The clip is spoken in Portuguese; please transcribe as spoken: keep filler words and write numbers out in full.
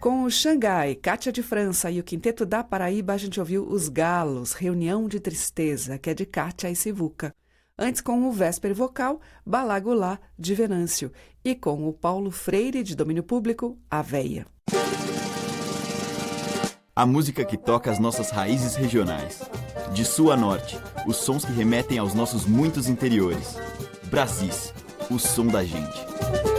Com o Xangai, Cátia de França e o Quinteto da Paraíba, a gente ouviu Os Galos, Reunião de Tristeza, que é de Cátia e Sivuca. Antes, com o Vésper Vocal, Balagulá, de Venâncio. E com o Paulo Freire, de domínio público, A Véia. A música que toca as nossas raízes regionais. De sul a norte, os sons que remetem aos nossos muitos interiores. Brasis, o som da gente.